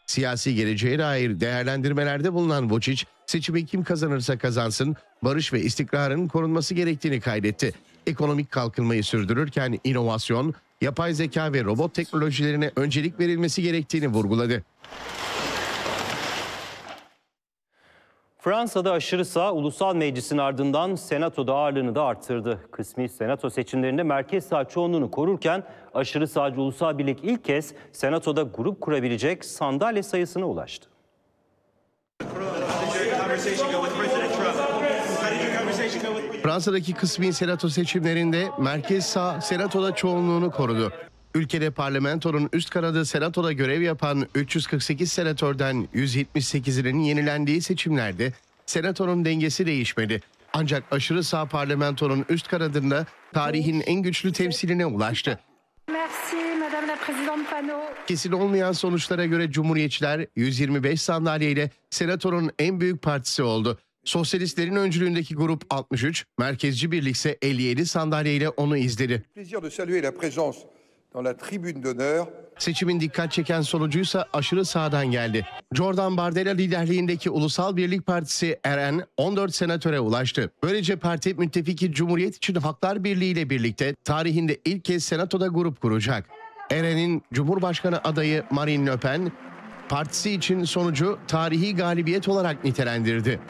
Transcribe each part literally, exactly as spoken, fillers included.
Siyasi geleceğe dair değerlendirmelerde bulunan Vučić, seçimi kim kazanırsa kazansın barış ve istikrarın korunması gerektiğini kaydetti. Ekonomik kalkınmayı sürdürürken inovasyon, yapay zeka ve robot teknolojilerine öncelik verilmesi gerektiğini vurguladı. Fransa'da aşırı sağ ulusal meclisin ardından senatoda ağırlığını da arttırdı. Kısmi senato seçimlerinde merkez sağ çoğunluğunu korurken aşırı sağcı Ulusal Birlik ilk kez senatoda grup kurabilecek sandalye sayısına ulaştı. Fransa'daki kısmi senato seçimlerinde merkez sağ senatoda çoğunluğunu korudu. Ülkede parlamentonun üst kanadı senatoda görev yapan üç yüz kırk sekiz senatörden yüz yetmiş sekizinin yenilendiği seçimlerde senatonun dengesi değişmedi. Ancak aşırı sağ parlamentonun üst kanadında tarihin en güçlü temsiline ulaştı. Kesin olmayan sonuçlara göre Cumhuriyetçiler yüz yirmi beş sandalyeyle senatonun en büyük partisi oldu. Sosyalistlerin öncülüğündeki grup altmış üç, Merkezci Birlik ise elli yedi sandalyeyle onu izledi. Seçimin dikkat çeken sonucuysa aşırı sağdan geldi. Jordan Bardella liderliğindeki Ulusal Birlik Partisi R N on dört senatöre ulaştı. Böylece parti müttefiki Cumhuriyet için Halklar Birliği ile birlikte tarihinde ilk kez senatoda grup kuracak. R N'in Cumhurbaşkanı adayı Marine Le Pen, partisi için sonucu tarihi galibiyet olarak nitelendirdi.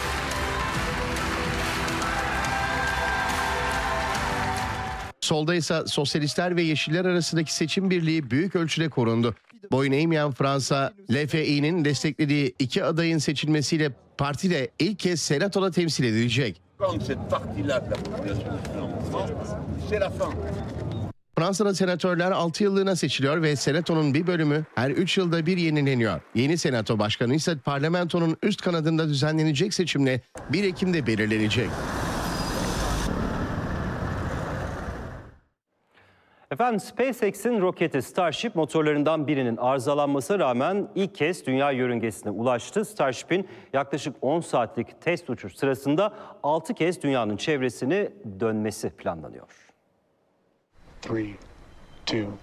Solda ise Sosyalistler ve Yeşiller arasındaki seçim birliği büyük ölçüde korundu. Boyun eğmeyen Fransa, L F I'nin desteklediği iki adayın seçilmesiyle parti de ilk kez senatoda temsil edilecek. Fransa'da senatörler altı yıllığına seçiliyor ve senatonun bir bölümü her üç yılda bir yenileniyor. Yeni senato başkanı ise parlamentonun üst kanadında düzenlenecek seçimle bir Ekim'de belirlenecek. Efendim, SpaceX'in roketi Starship motorlarından birinin arızalanmasına rağmen ilk kez dünya yörüngesine ulaştı. Starship'in yaklaşık on saatlik test uçuş sırasında altı kez dünyanın çevresini dönmesi planlanıyor. üç, iki, bir.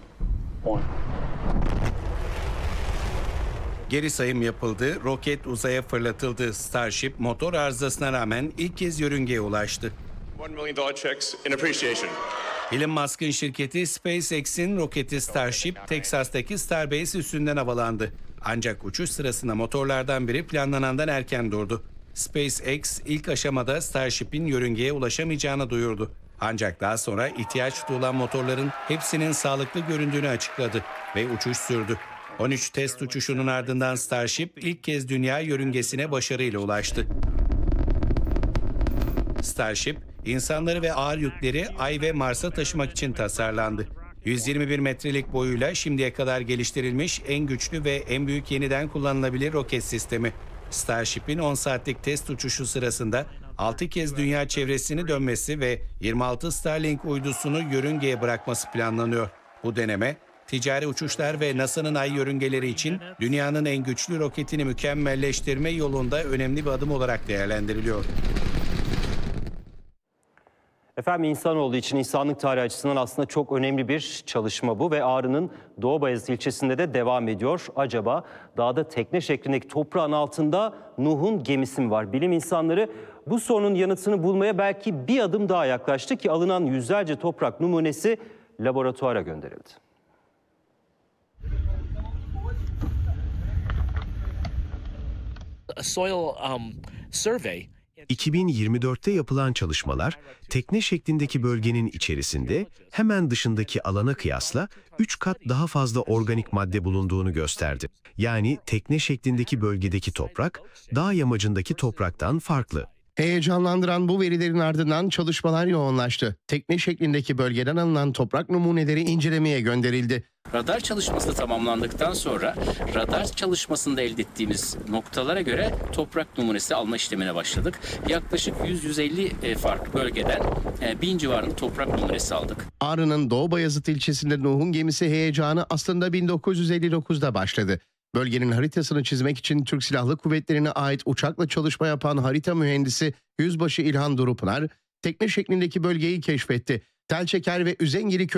Geri sayım yapıldı, roket uzaya fırlatıldı. Starship motor arızasına rağmen ilk kez yörüngeye ulaştı. one million dollar checks in appreciation. Elon Musk'ın şirketi SpaceX'in roketi Starship, Teksas'taki Starbase üstünden havalandı. Ancak uçuş sırasında motorlardan biri planlanandan erken durdu. SpaceX ilk aşamada Starship'in yörüngeye ulaşamayacağını duyurdu. Ancak daha sonra ihtiyaç duyulan motorların hepsinin sağlıklı göründüğünü açıkladı ve uçuş sürdü. on üç test uçuşunun ardından Starship ilk kez dünya yörüngesine başarıyla ulaştı. Starship, insanları ve ağır yükleri Ay ve Mars'a taşımak için tasarlandı. yüz yirmi bir metrelik boyuyla şimdiye kadar geliştirilmiş en güçlü ve en büyük yeniden kullanılabilir roket sistemi. Starship'in on saatlik test uçuşu sırasında altı kez dünya çevresini dönmesi ve yirmi altı Starlink uydusunu yörüngeye bırakması planlanıyor. Bu deneme, ticari uçuşlar ve NASA'nın ay yörüngeleri için dünyanın en güçlü roketini mükemmelleştirme yolunda önemli bir adım olarak değerlendiriliyor. Efendim, insanoğlu için insanlık tarihi açısından aslında çok önemli bir çalışma bu ve Ağrı'nın Doğu Bayazıt ilçesinde de devam ediyor. Acaba dağda tekne şeklindeki toprağın altında Nuh'un gemisi mi var? Bilim insanları bu sorunun yanıtını bulmaya belki bir adım daha yaklaştı ki alınan yüzlerce toprak numunesi laboratuvara gönderildi. A soil um, survey iki bin yirmi dörtte yapılan çalışmalar, tekne şeklindeki bölgenin içerisinde hemen dışındaki alana kıyasla üç kat daha fazla organik madde bulunduğunu gösterdi. Yani tekne şeklindeki bölgedeki toprak, dağ yamacındaki topraktan farklı. Heyecanlandıran bu verilerin ardından çalışmalar yoğunlaştı. Tekne şeklindeki bölgeden alınan toprak numuneleri incelemeye gönderildi. Radar çalışması tamamlandıktan sonra radar çalışmasında elde ettiğimiz noktalara göre toprak numunesi alma işlemine başladık. Yaklaşık yüz yüz elli farklı bölgeden bin civarında toprak numunesi aldık. Ağrı'nın Doğu Bayazıt ilçesinde Nuh'un gemisi heyecanı aslında bin dokuz yüz elli dokuzda başladı. Bölgenin haritasını çizmek için Türk Silahlı Kuvvetleri'ne ait uçakla çalışma yapan harita mühendisi Yüzbaşı İlhan Durupınar, tekne şeklindeki bölgeyi keşfetti. Telçeker ve Üzengili